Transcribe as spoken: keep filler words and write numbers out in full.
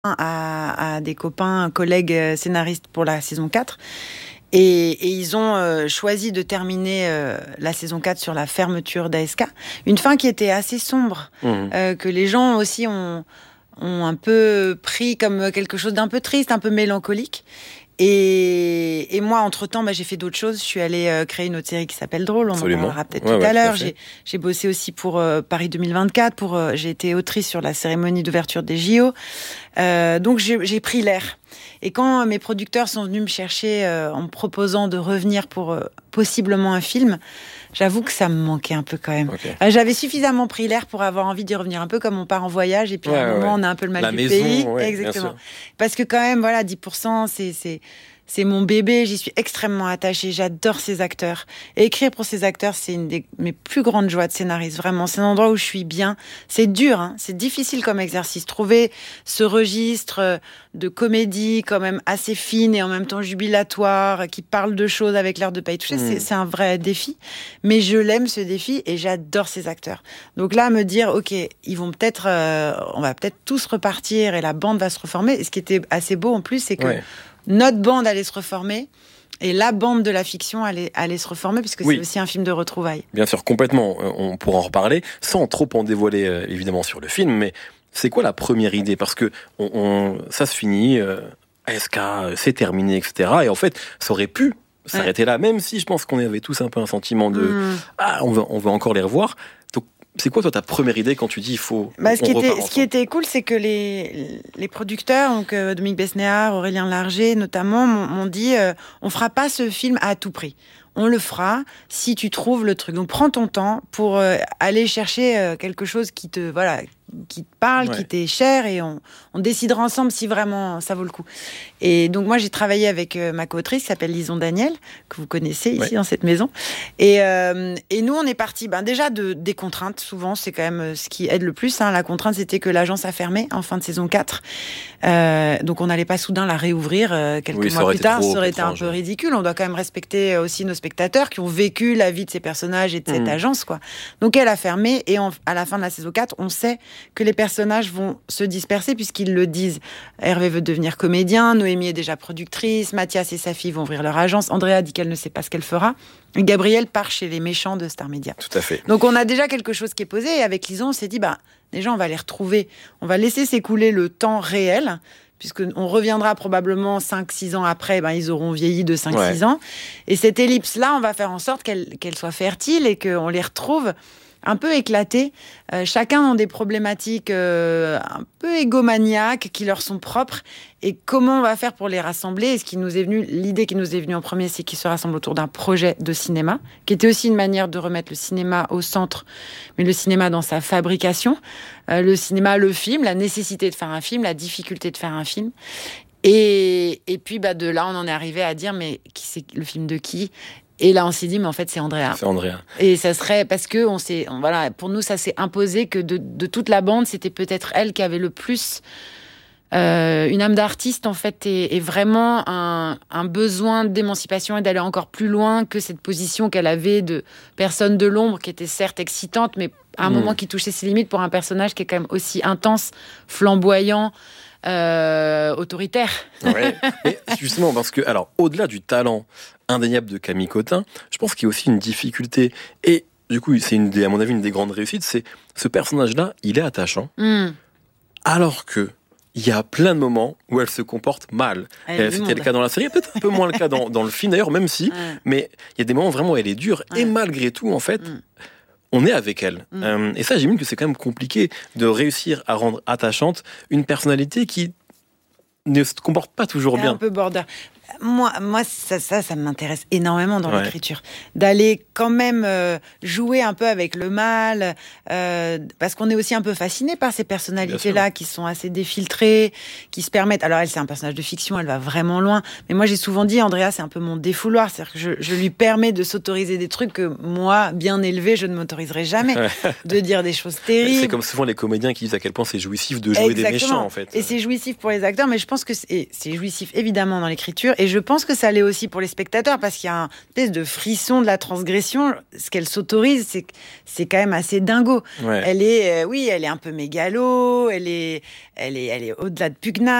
à, à des copains, collègues scénaristes pour la saison quatre. Et, et ils ont euh, choisi de terminer euh, la saison quatre sur la fermeture d'A S K. Une fin qui était assez sombre, mmh. euh, que les gens aussi ont, ont un peu pris comme quelque chose d'un peu triste, un peu mélancolique. Et, et moi, entre-temps, bah, j'ai fait d'autres choses. Je suis allée euh, créer une autre série qui s'appelle Drôle. On Absolument. en parlera peut-être ouais, tout ouais, à l'heure. J'ai, j'ai bossé aussi pour euh, Paris deux mille vingt-quatre. Pour, euh, j'ai été autrice sur la cérémonie d'ouverture des J O. Euh, donc, j'ai, j'ai pris l'air. Et quand mes producteurs sont venus me chercher euh, en me proposant de revenir pour euh, possiblement un film, j'avoue que ça me manquait un peu quand même. Okay. Euh, j'avais suffisamment pris l'air pour avoir envie d'y revenir un peu comme on part en voyage et puis ouais, à un moment ouais. on a un peu le mal La du maison, pays. Ouais, Exactement. Parce que quand même, voilà, dix pour cent, c'est... c'est C'est mon bébé, j'y suis extrêmement attachée, j'adore ces acteurs. Et écrire pour ces acteurs, c'est une des mes plus grandes joies de scénariste, vraiment. C'est un endroit où je suis bien. C'est dur, hein, c'est difficile comme exercice. Trouver ce registre de comédie quand même assez fine et en même temps jubilatoire, qui parle de choses avec l'air de pas y toucher, mmh. c'est, c'est un vrai défi. Mais je l'aime, ce défi, et j'adore ces acteurs. Donc là, me dire, ok, ils vont peut-être, euh, on va peut-être tous repartir et la bande va se reformer. Et ce qui était assez beau en plus, c'est que ouais. notre bande allait se reformer et la bande de la fiction allait, allait se reformer puisque oui. c'est aussi un film de retrouvailles. Bien sûr, complètement. On pourra en reparler sans trop en dévoiler euh, évidemment sur le film, mais c'est quoi la première idée ? Parce que on, on, ça se finit, euh, A S K, c'est terminé, et cetera. Et en fait, ça aurait pu s'arrêter ouais. là, même si je pense qu'on avait tous un peu un sentiment de mmh. ah, on veut, on veut encore les revoir. Donc, c'est quoi, toi, ta première idée quand tu dis il faut. Bah, ce, qui était, ce qui était cool, c'est que les, les producteurs, donc euh, Dominique Besnéard, Aurélien Larger notamment, m'ont, m'ont dit euh, on fera pas ce film à tout prix. On le fera si tu trouves le truc. Donc prends ton temps pour euh, aller chercher euh, quelque chose qui te voilà qui te parle, ouais. qui t'est cher, et on, on décidera ensemble si vraiment ça vaut le coup. Et donc moi j'ai travaillé avec euh, ma co-autrice qui s'appelle Lison Daniel, que vous connaissez ici ouais. dans cette maison. Et, euh, et nous on est partis ben, déjà de, des contraintes, souvent c'est quand même ce qui aide le plus. Hein. La contrainte c'était que l'agence a fermé en fin de saison quatre. Euh, donc on n'allait pas soudain la réouvrir euh, quelques oui, mois plus tard, ça aurait été étrange. un peu ridicule. On doit quand même respecter aussi nos spectateurs qui ont vécu la vie de ces personnages et de cette mmh. agence, quoi. Donc elle a fermé et on, à la fin de la saison quatre, on sait que les personnages vont se disperser puisqu'ils le disent. Hervé veut devenir comédien, Noémie est déjà productrice, Mathias et sa fille vont ouvrir leur agence, Andrea dit qu'elle ne sait pas ce qu'elle fera, et Gabriel part chez les méchants de Star Media. Tout à fait. Donc on a déjà quelque chose qui est posé, et avec Lison on s'est dit, bah, déjà on va les retrouver, on va laisser s'écouler le temps réel, puisqu'on reviendra probablement cinq six ans après, ben, ils auront vieilli de cinq six ouais. ans. Et cette ellipse-là, on va faire en sorte qu'elle, qu'elle soit fertile et qu'on les retrouve un peu éclatés, euh, chacun dans des problématiques euh, un peu égomaniaques qui leur sont propres. Et comment on va faire pour les rassembler ? Et ce qui nous est venu, l'idée qui nous est venue en premier, c'est qu'ils se rassemblent autour d'un projet de cinéma, qui était aussi une manière de remettre le cinéma au centre, mais le cinéma dans sa fabrication, euh, le cinéma, le film, la nécessité de faire un film, la difficulté de faire un film. Et, et puis bah, de là, on en est arrivé à dire, mais qui c'est le film de qui ? Et là, on s'est dit, mais en fait, c'est Andrea. C'est Andrea. Et ça serait parce que on s'est, on, voilà, pour nous, ça s'est imposé que de, de toute la bande, c'était peut-être elle qui avait le plus euh, une âme d'artiste, en fait, et, et vraiment un, un besoin d'émancipation et d'aller encore plus loin que cette position qu'elle avait de personne de l'ombre, qui était certes excitante, mais à un mmh. moment qui touchait ses limites pour un personnage qui est quand même aussi intense, flamboyant. Euh, autoritaire. Ouais. Mais justement, parce que, alors, au-delà du talent indéniable de Camille Cotin, je pense qu'il y a aussi une difficulté. Et du coup, c'est une des, à mon avis une des grandes réussites, c'est ce personnage-là, il est attachant, mm. alors que il y a plein de moments où elle se comporte mal. Elle C'était le cas dans la série, peut-être un peu moins le cas dans, dans le film d'ailleurs, même si, ouais. mais il y a des moments vraiment où elle est dure. Ouais. Et malgré tout, en fait, mm. on est avec elle. Mmh. Euh, et ça, j'imagine que c'est quand même compliqué de réussir à rendre attachante une personnalité qui ne se comporte pas toujours bien. Un peu border. Moi, moi ça, ça, ça m'intéresse énormément dans ouais. l'écriture. D'aller quand même euh, jouer un peu avec le mal, euh, parce qu'on est aussi un peu fasciné par ces personnalités-là qui sont assez défiltrées, qui se permettent... Alors elle, c'est un personnage de fiction, elle va vraiment loin. Mais moi, j'ai souvent dit, Andrea, c'est un peu mon défouloir. C'est-à-dire que je, je lui permets de s'autoriser des trucs que moi, bien élevé, je ne m'autoriserai jamais. De dire des choses terribles. C'est comme souvent les comédiens qui disent à quel point c'est jouissif de jouer Exactement. des méchants, en fait. Et c'est jouissif pour les acteurs, mais je pense que c'est, c'est jouissif, évidemment, dans l'écriture. Et je pense que ça l'est aussi pour les spectateurs, parce qu'il y a un espèce de frisson de la transgression. Ce qu'elle s'autorise, c'est, c'est quand même assez dingo. Ouais. Elle est, euh, oui, elle est un peu mégalo, elle est, elle est, elle est au-delà de pugnace.